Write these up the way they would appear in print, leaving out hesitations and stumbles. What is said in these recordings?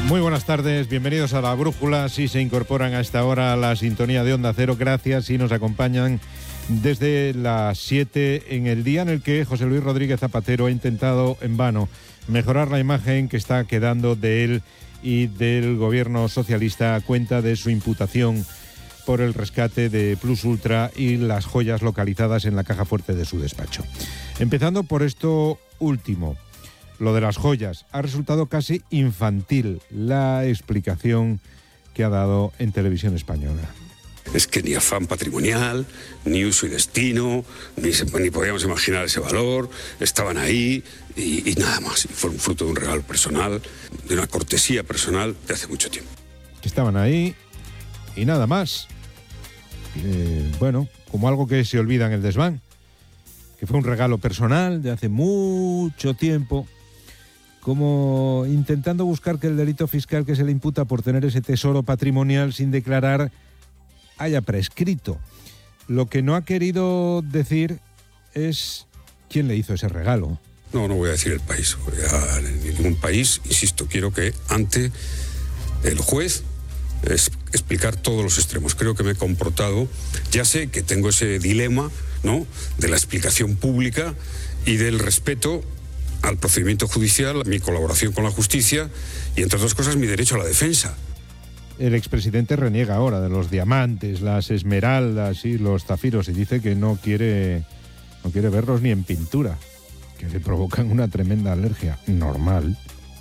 Muy buenas tardes, bienvenidos a La Brújula. Si se incorporan a esta hora a la sintonía de Onda Cero, gracias y nos acompañan desde las 7 en el día en el que José Luis Rodríguez Zapatero ha intentado en vano mejorar la imagen que está quedando de él y del gobierno socialista a cuenta de su imputación por el rescate de Plus Ultra y las joyas localizadas en la caja fuerte de su despacho. Empezando por esto último, lo de las joyas. Ha resultado casi infantil la explicación que ha dado en Televisión Española. Es que ni afán patrimonial, ni uso y destino, ni podíamos imaginar ese valor, estaban ahí y nada más. Y fueron fruto de un regalo personal, de una cortesía personal de hace mucho tiempo. Que estaban ahí y nada más. Bueno, como algo que se olvida en el desván, que fue un regalo personal de hace mucho tiempo, como intentando buscar que el delito fiscal que se le imputa por tener ese tesoro patrimonial sin declarar haya prescrito. Lo que no ha querido decir es quién le hizo ese regalo. No voy a decir el país, en ningún país, insisto, quiero que ante el juez explicar todos los extremos. Creo que me he comportado, ya sé que tengo ese dilema, ¿no?, de la explicación pública y del respeto al procedimiento judicial, mi colaboración con la justicia y, entre otras cosas, mi derecho a la defensa. El expresidente reniega ahora de los diamantes, las esmeraldas y los zafiros y dice que no quiere verlos ni en pintura, que le provocan una tremenda alergia. Normal.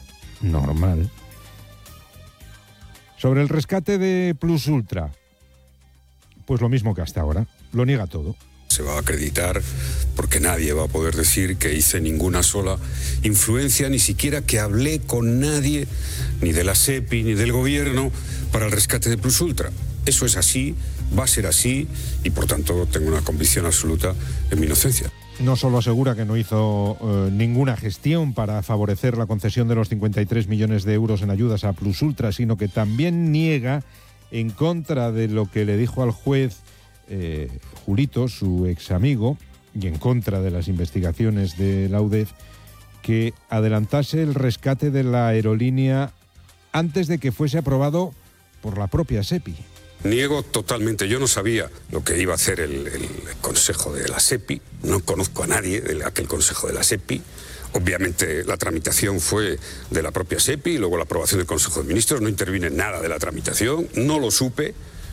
Sobre el rescate de Plus Ultra, pues lo mismo que hasta ahora, lo niega todo. Se va a acreditar porque nadie va a poder decir que hice ninguna sola influencia, ni siquiera que hablé con nadie, ni de la SEPI, ni del gobierno, para el rescate de Plus Ultra. Eso es así, va a ser así, y por tanto tengo una convicción absoluta en mi inocencia. No solo asegura que no hizo ninguna gestión para favorecer la concesión de los 53 millones de euros en ayudas a Plus Ultra, sino que también niega, en contra de lo que le dijo al juez Julito, su ex amigo, y en contra de las investigaciones de la UDEF, que adelantase el rescate de la aerolínea antes de que fuese aprobado por la propia SEPI. Niego totalmente. Yo no sabía lo que iba a hacer el Consejo de la SEPI. No conozco a nadie de aquel Consejo de la SEPI. Obviamente la tramitación fue de la propia SEPI y luego la aprobación del Consejo de Ministros. No intervine en nada de la tramitación. No lo supe.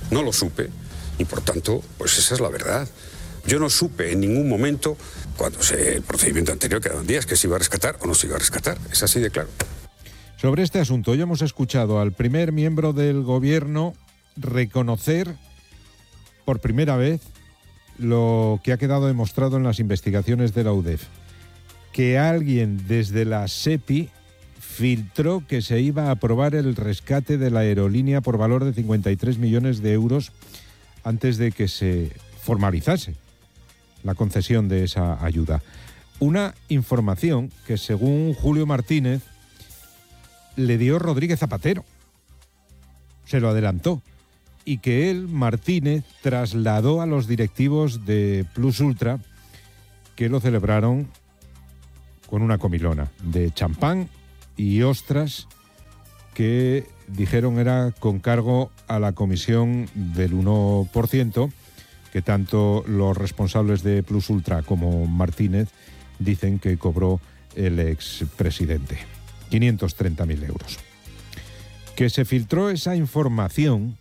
Y por tanto, pues esa es la verdad. Yo no supe en ningún momento, cuando el procedimiento anterior quedaban días, que se iba a rescatar o no se iba a rescatar. Es así de claro. Sobre este asunto, ya hemos escuchado al primer miembro del gobierno reconocer por primera vez lo que ha quedado demostrado en las investigaciones de la UDEF, que alguien desde la SEPI filtró que se iba a aprobar el rescate de la aerolínea por valor de 53 millones de euros antes de que se formalizase la concesión de esa ayuda. Una información que, según Julio Martínez, le dio Rodríguez Zapatero. Se lo adelantó. Y que él, Martínez, trasladó a los directivos de Plus Ultra, que lo celebraron con una comilona de champán y ostras que dijeron era con cargo a la comisión del 1%, que tanto los responsables de Plus Ultra como Martínez dicen que cobró el expresidente. 530.000 euros. Que se filtró esa información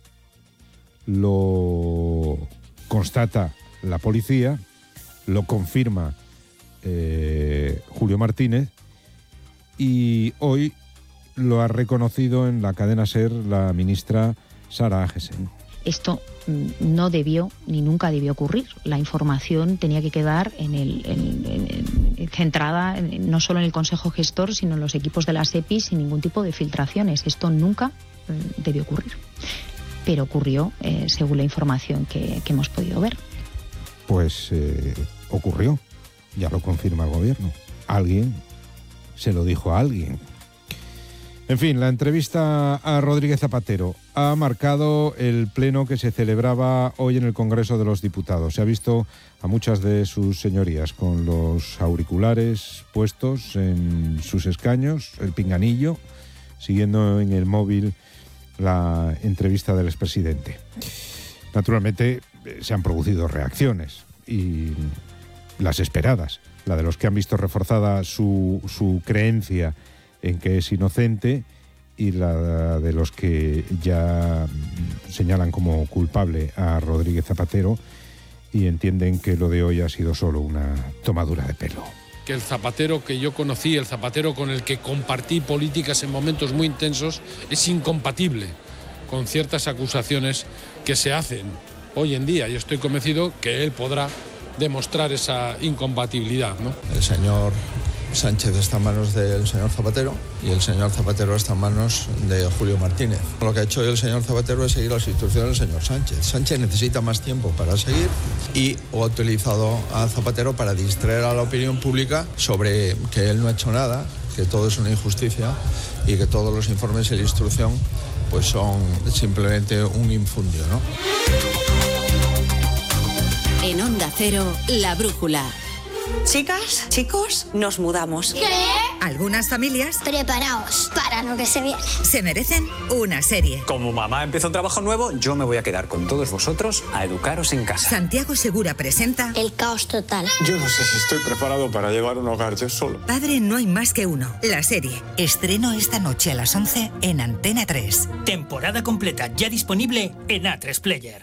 lo constata la policía, lo confirma Julio Martínez y hoy lo ha reconocido en la cadena SER la ministra Sara Agesen. Esto no debió ni nunca debió ocurrir. La información tenía que quedar centrada no solo en el Consejo Gestor, sino en los equipos de la SEPI sin ningún tipo de filtraciones. Esto nunca debió ocurrir. Pero ocurrió según la información que hemos podido ver. Pues ocurrió, ya lo confirma el gobierno. Alguien se lo dijo a alguien. En fin, la entrevista a Rodríguez Zapatero ha marcado el pleno que se celebraba hoy en el Congreso de los Diputados. Se ha visto a muchas de sus señorías con los auriculares puestos en sus escaños, el pinganillo, siguiendo en el móvil la entrevista del expresidente. Naturalmente se han producido reacciones, y las esperadas, la de los que han visto reforzada su creencia en que es inocente, y la de los que ya señalan como culpable a Rodríguez Zapatero y entienden que lo de hoy ha sido solo una tomadura de pelo. Que el Zapatero que yo conocí, el Zapatero con el que compartí políticas en momentos muy intensos, es incompatible con ciertas acusaciones que se hacen hoy en día. Yo estoy convencido que él podrá demostrar esa incompatibilidad, ¿no? El señor Sánchez está en manos del señor Zapatero y el señor Zapatero está en manos de Julio Martínez. Lo que ha hecho hoy el señor Zapatero es seguir las instrucciones del señor Sánchez. Sánchez necesita más tiempo para seguir y ha utilizado a Zapatero para distraer a la opinión pública sobre que él no ha hecho nada, que todo es una injusticia y que todos los informes y la instrucción pues son simplemente un infundio, ¿no? En Onda Cero, La Brújula. Chicas, chicos, nos mudamos. ¿Qué? Algunas familias, preparaos para lo que se viene, se merecen una serie. Como mamá empieza un trabajo nuevo, yo me voy a quedar con todos vosotros a educaros en casa. Santiago Segura presenta El caos total. Yo no sé si estoy preparado para llevar un hogar yo solo. Padre no hay más que uno, la serie. Estreno esta noche a las 11 en Antena 3. Temporada completa ya disponible en A3 Player.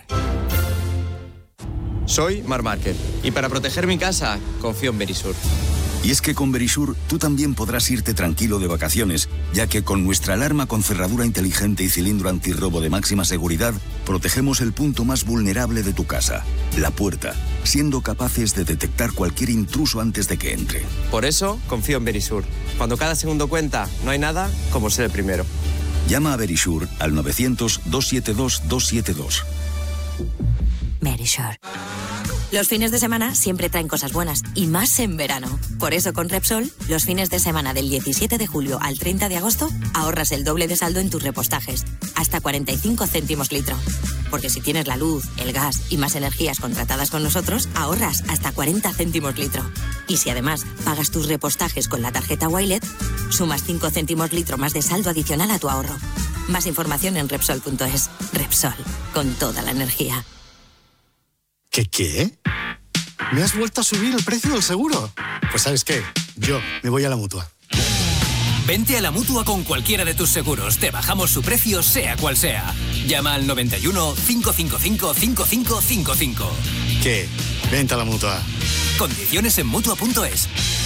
Soy Marc Márquez y para proteger mi casa confío en Verisur. Y es que con Verisur tú también podrás irte tranquilo de vacaciones, ya que con nuestra alarma con cerradura inteligente y cilindro antirrobo de máxima seguridad, protegemos el punto más vulnerable de tu casa, la puerta, siendo capaces de detectar cualquier intruso antes de que entre. Por eso confío en Verisur. Cuando cada segundo cuenta, no hay nada como ser el primero. Llama a Verisur al 900-272-272. Verisur. Los fines de semana siempre traen cosas buenas, y más en verano. Por eso con Repsol, los fines de semana del 17 de julio al 30 de agosto, ahorras el doble de saldo en tus repostajes, hasta 45 céntimos litro. Porque si tienes la luz, el gas y más energías contratadas con nosotros, ahorras hasta 40 céntimos litro. Y si además pagas tus repostajes con la tarjeta Wilet, sumas 5 céntimos litro más de saldo adicional a tu ahorro. Más información en Repsol.es. Repsol, con toda la energía. ¿Qué? ¿Me has vuelto a subir el precio del seguro? Pues ¿sabes qué? Yo me voy a la Mutua. Vente a la Mutua con cualquiera de tus seguros. Te bajamos su precio, sea cual sea. Llama al 91 555 5555. ¿Qué? Vente a la Mutua. Condiciones en Mutua.es.